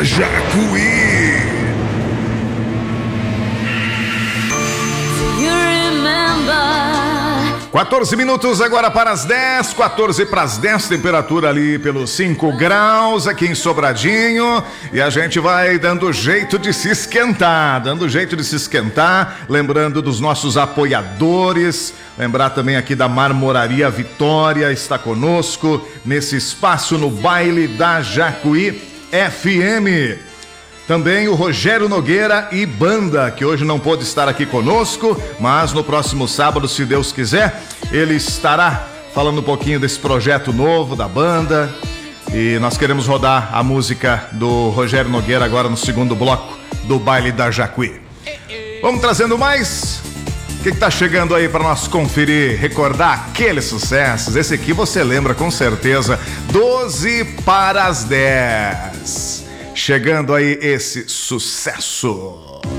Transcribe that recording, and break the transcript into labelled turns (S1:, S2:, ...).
S1: Jacuí. 14 minutos agora para as 10, 14 para as 10, temperatura ali pelos 5 graus aqui em Sobradinho, e a gente vai dando jeito de se esquentar, lembrando dos nossos apoiadores, lembrar também aqui da Marmoraria Vitória, está conosco nesse espaço no Baile da Jacuí FM. Também o Rogério Nogueira e banda, que hoje não pôde estar aqui conosco, mas no próximo sábado, se Deus quiser, ele estará falando um pouquinho desse projeto novo da banda. E nós queremos rodar a música do Rogério Nogueira agora no segundo bloco do Baile da Jacuí. Vamos trazendo mais? O que tá chegando aí para nós conferir, recordar aqueles sucessos? Esse aqui você lembra com certeza, 12 para as 10. Chegando aí esse sucesso.